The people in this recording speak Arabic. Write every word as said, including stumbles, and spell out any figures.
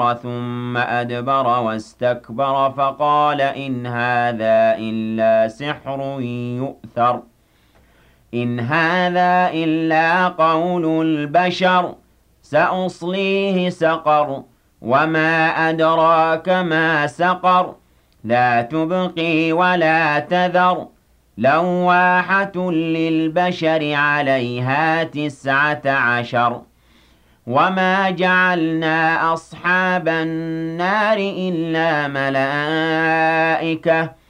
ثم أدبر واستكبر فقال إن هذا إلا سحر يؤثر إن هذا إلا قول البشر سأصليه سقر وما أدراك ما سقر لا تبقي ولا تذر لواحة للبشر عليها تسعة عشر وما جعلنا أصحاب النار إلا ملائكة